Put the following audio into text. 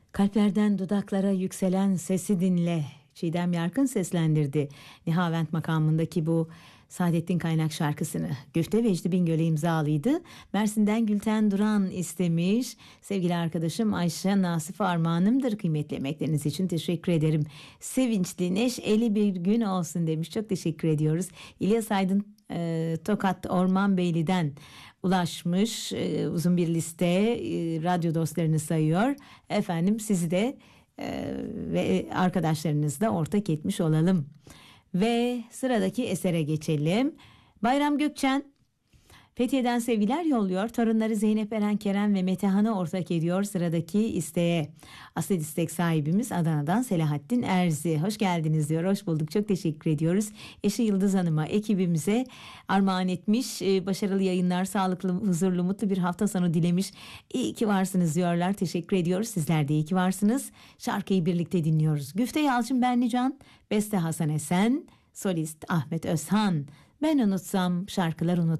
Kalplerden dudaklara yükselen sesi dinle. Çiğdem Yarkın seslendirdi Nihavent makamındaki bu Saadettin Kaynak şarkısını. Güfte Vecdi Bingöl'e imzalıydı. Mersin'den Gülten Duran istemiş. Sevgili arkadaşım Ayşe Nasif armağanımdır. Kıymetli emekleriniz için teşekkür ederim. Sevinçli, neşeli bir gün olsun demiş. Çok teşekkür ediyoruz. İlyas Aydın Tokat Ormanbeyli'den ulaşmış. Uzun bir liste radyo dostlarını sayıyor. Efendim sizi de ve arkadaşlarınızla ortak etmiş olalım. Ve sıradaki esere geçelim. Bayram Gökçen Fethiye'den sevgiler yolluyor. Torunları Zeynep Eren, Kerem ve Metehan'ı ortak ediyor sıradaki isteğe. Asıl istek sahibimiz Adana'dan Selahattin Erzi. Hoş geldiniz diyor. Hoş bulduk. Çok teşekkür ediyoruz. Eşi Yıldız Hanım'a, ekibimize armağan etmiş. Başarılı yayınlar, sağlıklı, huzurlu, mutlu bir hafta sonu dilemiş. İyi ki varsınız diyorlar. Teşekkür ediyoruz. Sizler de iyi ki varsınız. Şarkıyı birlikte dinliyoruz. Güfte Yalçın Benlican, beste Hasan Esen, solist Ahmet Özhan. Ben unutsam şarkılar unut.